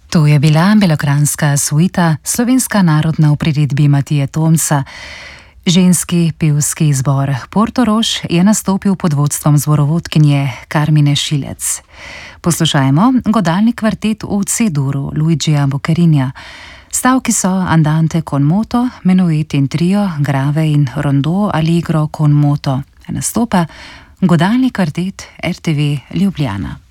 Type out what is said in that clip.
To je bila belokranjska suita, slovenska narodna v priredbi Matije Tomca. Ženski pevski zbor Portorož je nastopil pod vodstvom zborovodkinje Karmine Šilec. Poslušajmo godalni kvartet v C-duru Luigija Boccherinja. Stavki so Andante con moto, Menuet in trio, Grave in Rondo allegro con moto. Nastopa godalni kvartet RTV Ljubljana.